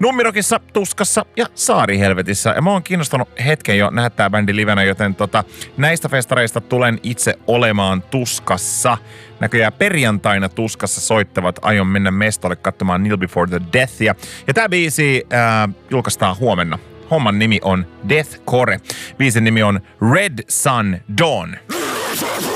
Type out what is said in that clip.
Numirokissa, Tuskassa ja Saarihelvetissä. Ja mä oon kiinnostunut hetken jo nähdä tää bändi livenä, joten näistä festareista tulen itse olemaan Tuskassa. Näköjään perjantaina Tuskassa soittavat. Aion mennä mestolle katsomaan Kneel Before the Deathia. Ja tää biisi julkaistaan huomenna. Homman nimi on Deathcore. Biisin nimi on Red Sun Dawn.